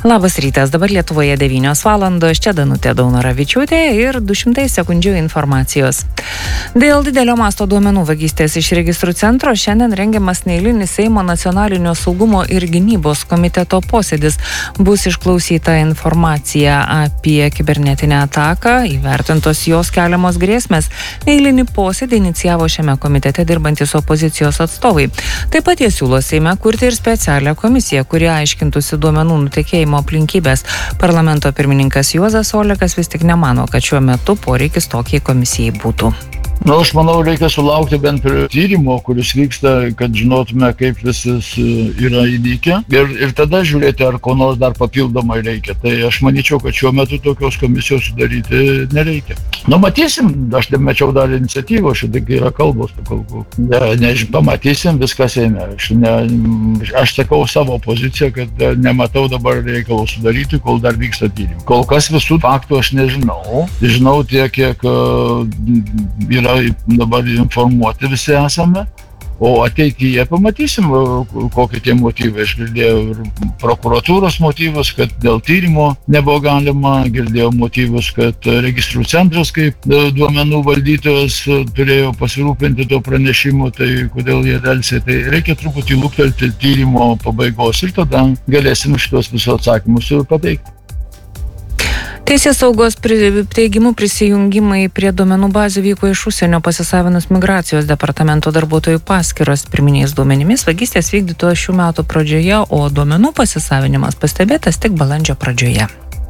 Labas rytas, dabar Lietuvoje 9 valandos, čia Danutė Daunoravičiūtė ir 200 sekundžių informacijos. Dėl didelio masto duomenų vagystės iš registrų centro šiandien rengiamas neeilinis Seimo nacionalinio saugumo ir gynybos komiteto posėdis. Bus išklausyta informacija apie kibernetinę ataką, įvertintos jos keliamos grėsmės. Neeilinį posėdį inicijavo šiame komitete dirbantis opozicijos atstovai. Taip pat jie siūlo Seime kurti ir specialią komisiją, kuri aiškintųsi duomenų nutekėjimo aplinkybės. Parlamento pirmininkas Juozas Olekas vis tik nemano, kad šiuo metu poreikis tokiai komisijai būtų. Aš manau, reikia sulaukti bent tyrimo, kuris vyksta, kad žinotume, kaip visas yra įvykę. Ir tada žiūrėti, ar ko nors dar papildomai reikia. Tai aš manyčiau, kad šiuo metu tokios komisijos sudaryti nereikia. Matysim, aš nemačiau dar iniciatyvos, šitai yra kalbos. Pamatysim viską Seime. Aš sakau savo poziciją, kad nematau dabar reikalo sudaryti, kol dar vyksta tyrimai. Kol kas visų faktų aš nežinau. Žinau tiek, kiek yra dabar informuoti visi esame, o ateityje pamatysim, kokie tie motyvai. Aš girdėjau ir prokuratūros motyvus, kad dėl tyrimo nebuvo galima, girdėjau motyvus, kad registrų centras kaip duomenų valdytojas turėjo pasirūpinti to pranešimu, tai kodėl jie delsė. Tai reikia truputį luktelti tyrimo pabaigos ir tada galėsim šitos visus atsakymus pateikti. Teisės saugos teigimu prisijungimai prie duomenų bazių vyko iš užsienio pasisavinus migracijos departamento darbuotojų paskyros. Pirminiais duomenimis vagystės vykdytos šių metų pradžioje, o duomenų pasisavinimas pastebėtas tik balandžio pradžioje.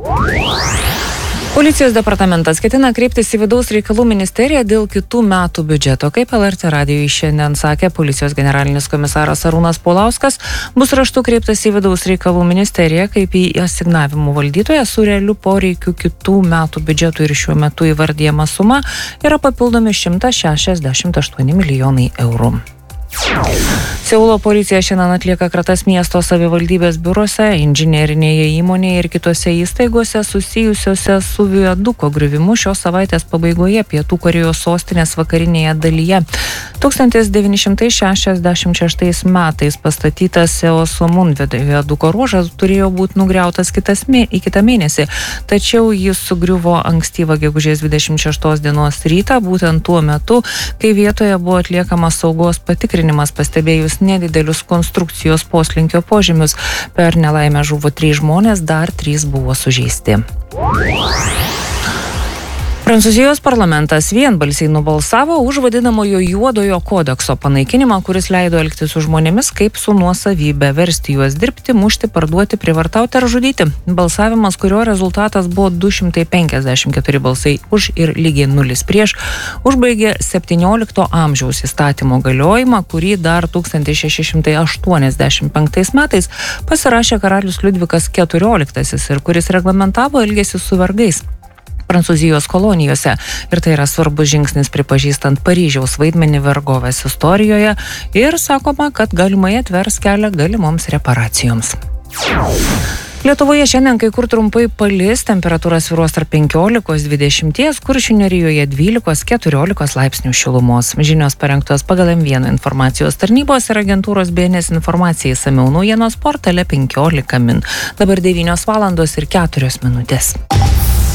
Policijos departamentas ketina kreiptis į Vidaus reikalų ministeriją dėl kitų metų biudžeto. Kaip LRT radijui šiandien sakė policijos generalinis komisaras Arūnas Paulauskas, bus raštu kreiptas į Vidaus reikalų ministeriją kaip į asignavimų valdytoją su realiu poreikiu kitų metų biudžetų ir šiuo metu įvardyjama suma yra papildomi 168 milijonai eurų. Seulo policija šiandien atlieka kratas miesto savivaldybės biuruose, inžinerinėje įmonėje ir kitose įstaigose susijusiose su viaduko griuvimu šios savaitės pabaigoje Pietų Korėjos sostinės vakarinėje dalyje. 1966 metais pastatytas Seosomun viaduko ruožas turėjo būti nugriautas į kitą mėnesį, tačiau jis sugriuvo ankstyvą gegužės 26 dienos rytą, būtent tuo metu, kai vietoje buvo atliekamas saugos patikrinimas, pastebėjus nedidelius konstrukcijos poslinkio požymius. Per nelaimę žuvo 3 žmonės, dar 3 buvo sužeisti. Prancūzijos parlamentas vienbalsiai nubalsavo už vadinamojo juodojo kodekso panaikinimą, kuris leido elgtis su žmonėmis kaip su nuosavybė, versti juos dirbti, mušti, parduoti, privartauti ar žudyti. Balsavimas, kurio rezultatas buvo 254 balsai už ir lygiai 0 prieš, užbaigė 17 amžiaus įstatymo galiojimą, kurį dar 1685 metais pasirašė karalius Liudvikas XIV ir kuris reglamentavo elgesį su vergais Prancūzijos kolonijose. Ir tai yra svarbus žingsnis pripažįstant Paryžiaus vaidmenį vergovės istorijoje ir sakoma, kad galimai atvers kelią galimoms reparacijoms. Lietuvoje šiandien kai kur trumpai palis, temperatūra svyruos tarp 15–20, Kuršių Nerijoje 12–14 laipsnių šilumos. Žinios parengtos pagal M1 informacijos tarnybos ir agentūros BNS informacijai išsamiau naujienos portale 15 min. Dabar 9 valandos ir 4 minutės.